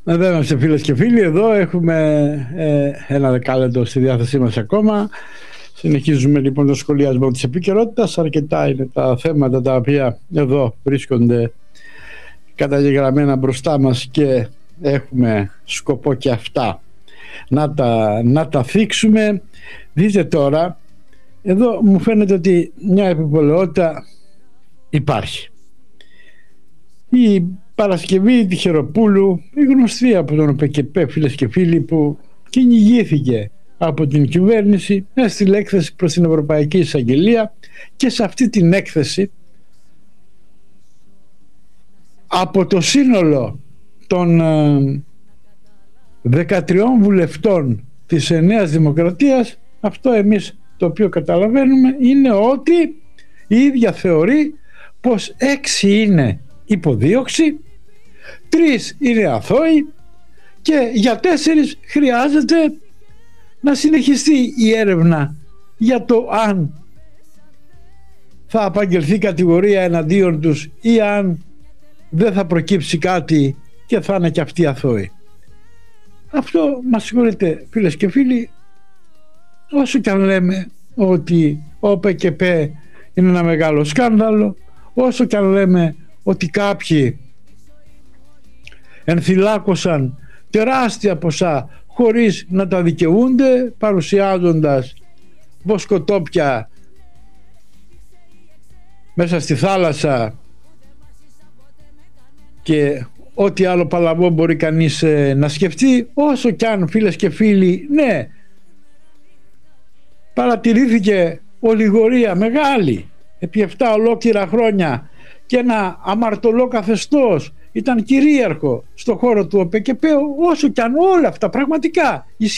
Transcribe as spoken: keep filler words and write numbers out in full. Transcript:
Δεν είμαστε φίλες και φίλοι, εδώ έχουμε ε, ένα δεκάλεπτο στη διάθεσή μας ακόμα. Συνεχίζουμε λοιπόν το σχολιασμό της επικαιρότητας. Αρκετά είναι τα θέματα τα οποία εδώ βρίσκονται καταγεγραμμένα μπροστά μας και έχουμε σκοπό και αυτά να τα, να τα θίξουμε. Δείτε τώρα, εδώ μου φαίνεται ότι μια επιπολαιότητα υπάρχει. Η Παρασκευή Τυχεροπούλου, η γνωστή από τον ΟΠΕΚΕΠΕ, φίλες και φίλοι, που κυνηγήθηκε από την κυβέρνηση, έστειλε έκθεση προς την Ευρωπαϊκή Εισαγγελία και σε αυτή την έκθεση, από το σύνολο των δεκατριών βουλευτών της Νέας Δημοκρατίας, αυτό εμείς το οποίο καταλαβαίνουμε είναι ότι η ίδια θεωρεί πως έξι είναι υποδίωξη, τρεις είναι αθώοι και για τέσσερις χρειάζεται να συνεχιστεί η έρευνα για το αν θα απαγγελθεί κατηγορία εναντίον τους ή αν δεν θα προκύψει κάτι και θα είναι και αυτοί αθώοι. Αυτό, μας συγχωρείτε φίλες και φίλοι, όσο και αν λέμε ότι ο ΟΠΕΚΕΠΕ είναι ένα μεγάλο σκάνδαλο, όσο και αν λέμε ότι κάποιοι ενθυλάκωσαν τεράστια ποσά χωρίς να τα δικαιούνται, παρουσιάζοντας βοσκοτόπια μέσα στη θάλασσα και ό,τι άλλο παλαβό μπορεί κανείς να σκεφτεί, όσο κι αν φίλες και φίλοι, ναι, παρατηρήθηκε ολιγορία μεγάλη επί επτά ολόκληρα χρόνια και ένα αμαρτωλό καθεστώς ήταν κυρίαρχο στο χώρο του ΟΠΕΚΕΠΕ, όσο κι αν όλα αυτά πραγματικά